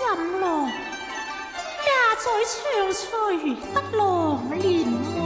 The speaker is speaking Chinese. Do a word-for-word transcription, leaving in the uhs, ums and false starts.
怎咯？也在長翠不浪蓮。